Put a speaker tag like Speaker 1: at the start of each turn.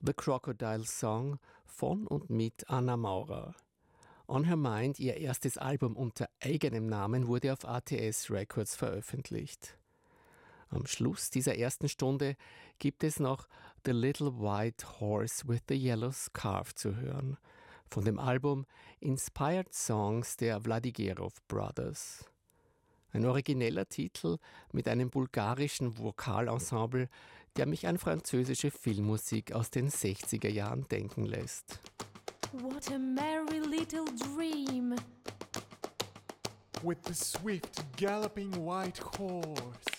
Speaker 1: The Crocodile Song von und mit Anna Maurer. On Her Mind, ihr erstes Album unter eigenem Namen, wurde auf ATS Records veröffentlicht. Am Schluss dieser ersten Stunde gibt es noch The Little White Horse with the Yellow Scarf zu hören, von dem Album Inspired Songs der Vladigerov Brothers. Ein origineller Titel mit einem bulgarischen Vokalensemble, der mich an französische Filmmusik aus den 60er Jahren denken lässt.
Speaker 2: What a merry little dream,
Speaker 3: with the swift galloping white horse